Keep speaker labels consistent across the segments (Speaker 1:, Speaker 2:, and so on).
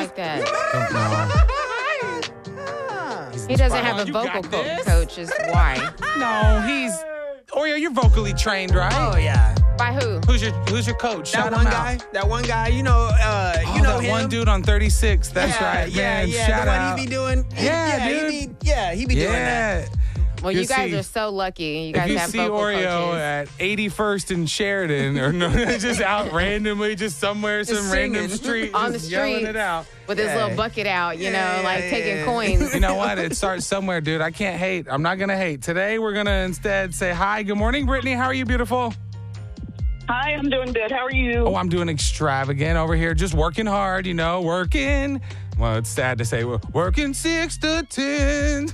Speaker 1: like that?
Speaker 2: Don't know.
Speaker 1: He doesn't have a vocal coach, is why.
Speaker 2: No, Oreo, you're vocally trained, right?
Speaker 3: Oh, yeah.
Speaker 1: By who?
Speaker 2: Who's your coach?
Speaker 3: That
Speaker 2: Shout
Speaker 3: one
Speaker 2: him
Speaker 3: guy.
Speaker 2: out.
Speaker 3: That one guy. You know
Speaker 2: that
Speaker 3: him.
Speaker 2: one dude on 36. That's right, man.
Speaker 3: Yeah,
Speaker 2: Shout
Speaker 3: the one
Speaker 2: out.
Speaker 3: he be doing.
Speaker 2: Yeah, dude.
Speaker 3: He be doing that.
Speaker 1: Well, you guys are so lucky. You guys
Speaker 2: if you
Speaker 1: have
Speaker 2: see
Speaker 1: vocal
Speaker 2: Oreo
Speaker 1: coaches.
Speaker 2: at 81st and Sheridan, or no, just out randomly, just somewhere, some random street,
Speaker 1: on the
Speaker 2: just yelling
Speaker 1: street
Speaker 2: it out
Speaker 1: with his little bucket out, like taking coins.
Speaker 2: You know what? It starts somewhere, dude. I can't hate. I'm not gonna hate. Today we're gonna instead say hi. Good morning, Brittany. How are you, beautiful?
Speaker 4: Hi, I'm doing good. How are you?
Speaker 2: Oh, I'm doing extravagant over here, just working hard, working. Well, it's sad to say, we're working 6 to 10.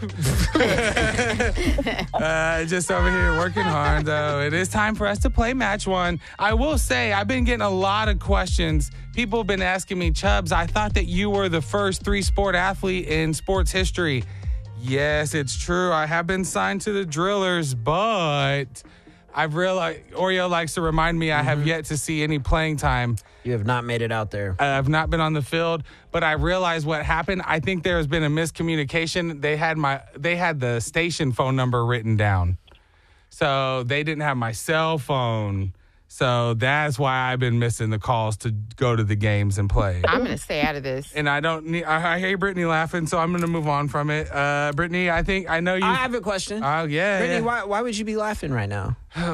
Speaker 2: Just over here working hard, though. It is time for us to play Match One. I will say, I've been getting a lot of questions. People have been asking me, Chubbs, I thought that you were the first 3-sport athlete in sports history. Yes, it's true. I have been signed to the Drillers, but I've realized Oreo likes to remind me I have yet to see any playing time.
Speaker 3: You have not made it out there.
Speaker 2: I've not been on the field, but I realized what happened. I think there has been a miscommunication. They had the station phone number written down, so they didn't have my cell phone. So that's why I've been missing the calls to go to the games and play.
Speaker 1: I'm going to stay out of this.
Speaker 2: And I don't need. I hear Brittany laughing, so I'm going to move on from it. Brittany, I know you.
Speaker 3: I have a question.
Speaker 2: Oh yeah,
Speaker 3: Brittany,
Speaker 2: yeah.
Speaker 3: why would you be laughing right now?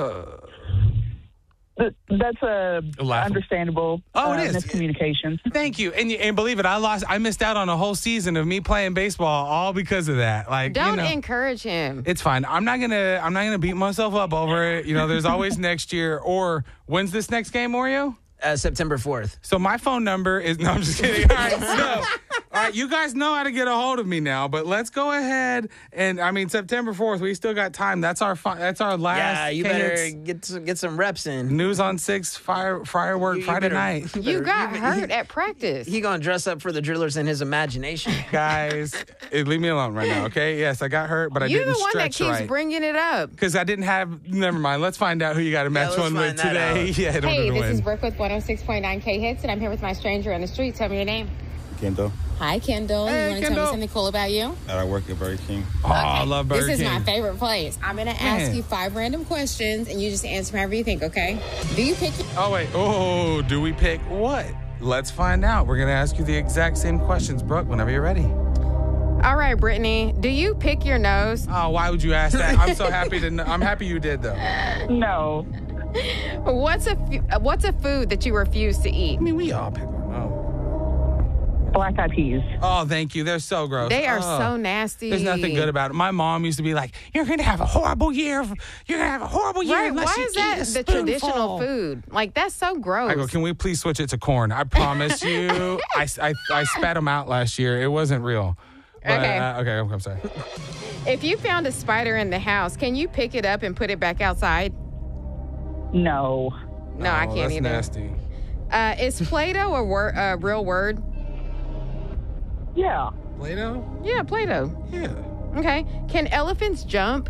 Speaker 4: That's understandable.
Speaker 2: Oh, it is.
Speaker 4: Miscommunications.
Speaker 2: Thank you. And believe it, I missed out on a whole season of me playing baseball all because of that.
Speaker 1: Don't encourage him.
Speaker 2: It's fine. I'm not gonna beat myself up over it. There's always next year. Or when's this next game, Oreo?
Speaker 3: September 4th.
Speaker 2: So my phone number is no, I'm just kidding. All right, you guys know how to get a hold of me now, but let's go ahead and September 4th. We still got time. That's our last.
Speaker 3: Yeah, you better get some reps in.
Speaker 2: News on 6 firework Friday night.
Speaker 1: You got hurt at practice.
Speaker 3: He gonna dress up for the Drillers in his imagination.
Speaker 2: Guys, leave me alone right now, okay? Yes, I got hurt, but I didn't stretch right.
Speaker 1: You're the one that keeps bringing it up.
Speaker 2: Because I didn't have. Never mind. Let's find out who you got to match one with today. Yeah,
Speaker 1: hey, this is Brooke with 106.9 K Hits, and I'm here with my stranger on the street. Tell me your name.
Speaker 5: Kendall.
Speaker 1: Hi, Kendall.
Speaker 2: Hey,
Speaker 1: you want to tell me something cool about you?
Speaker 5: I work at Burger King.
Speaker 2: Oh, okay. I love Burger King.
Speaker 1: This is my favorite place. I'm going to ask you 5 random questions, and you just answer however you think, okay? Do you pick...
Speaker 2: Oh, wait. Oh, do we pick what? Let's find out. We're going to ask you the exact same questions, Brooke, whenever you're ready.
Speaker 1: All right, Brittany. Do you pick your nose?
Speaker 2: Oh, why would you ask that? I'm so happy to know. I'm happy you did, though.
Speaker 4: No.
Speaker 1: What's a food that you refuse to eat?
Speaker 2: We all pick one. Oh.
Speaker 4: Black eyed peas.
Speaker 2: Oh, thank you. They're so gross.
Speaker 1: They are so nasty.
Speaker 2: There's nothing good about it. My mom used to be like, you're going to have a horrible year. You're going to have a horrible year.
Speaker 1: Right. Why is that the traditional food? That's so gross.
Speaker 2: I go, can we please switch it to corn? I promise you. I spat them out last year. It wasn't real. But,
Speaker 1: okay.
Speaker 2: Okay, I'm sorry.
Speaker 1: If you found a spider in the house, can you pick it up and put it back outside?
Speaker 4: No.
Speaker 1: No, I can't either.
Speaker 2: That's nasty.
Speaker 1: Is Play-Doh a real word?
Speaker 4: Yeah.
Speaker 2: Play-Doh?
Speaker 1: Yeah, Play-Doh.
Speaker 2: Yeah.
Speaker 1: Okay. Can elephants jump?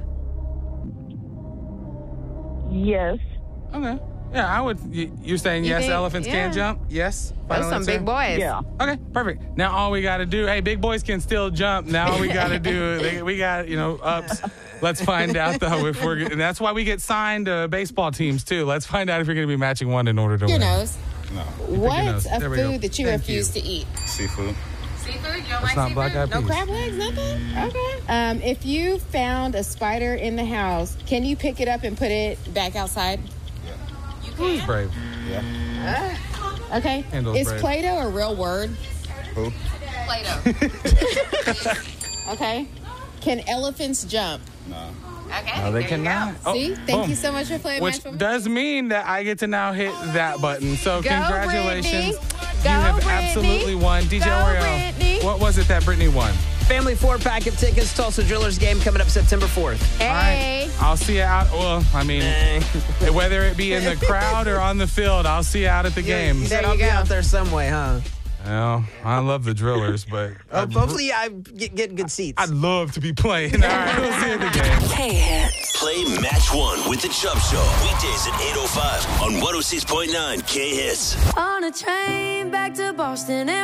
Speaker 4: Yes.
Speaker 2: Okay. Yeah, I would. You're saying yes, elephants can jump? Yes?
Speaker 1: Those some big boys.
Speaker 4: Yeah.
Speaker 2: Okay, perfect. Now all we got to do, hey, big boys can still jump. Now all we got to do, we got, ups. Let's find out, though, if we're, and that's why we get signed to baseball teams, too. Let's find out if you're going to be matching one in order to win.
Speaker 1: Your nose.
Speaker 5: No.
Speaker 1: What's a food that you refuse to eat?
Speaker 5: Seafood.
Speaker 1: Seafood? You don't
Speaker 2: That's not black eyed
Speaker 1: No
Speaker 2: peas.
Speaker 1: crab legs, nothing? Okay. If you found a spider in the house, can you pick it up and put it back outside?
Speaker 5: Yeah.
Speaker 2: Who's brave?
Speaker 5: Yeah.
Speaker 1: Okay.
Speaker 2: Handle's
Speaker 1: Is
Speaker 2: brave.
Speaker 1: Play-Doh a real word?
Speaker 5: Who?
Speaker 1: Play-Doh. Okay. Can elephants jump?
Speaker 5: No.
Speaker 1: Okay.
Speaker 2: No, they cannot. Oh,
Speaker 1: See? Thank
Speaker 2: boom.
Speaker 1: you so much for playing
Speaker 2: Which
Speaker 1: Match for Me.
Speaker 2: does mean that I get to now hit that button. So
Speaker 1: Go,
Speaker 2: congratulations.
Speaker 1: Brittany.
Speaker 2: You have
Speaker 1: Brittany.
Speaker 2: absolutely won. DJ
Speaker 1: Go,
Speaker 2: Oreo.
Speaker 1: Brittany.
Speaker 2: What was it that Brittany won?
Speaker 3: Family 4-pack of tickets, Tulsa Drillers game coming up September 4th.
Speaker 1: Hey.
Speaker 2: All right. I'll see you out. Well, whether it be in the crowd or on the field, I'll see you out at the game.
Speaker 3: You said
Speaker 1: There
Speaker 3: I'll
Speaker 1: you
Speaker 3: be
Speaker 1: go.
Speaker 3: out there some way, huh?
Speaker 2: Well, I love the Drillers, but
Speaker 3: Hopefully I get good seats.
Speaker 2: I'd love to be playing. All right, we'll see you at the game.
Speaker 6: K-Hits. Play Match One with the Chubb Show. Weekdays at 8:05 on 106.9 K-Hits.
Speaker 7: On a train back to Boston.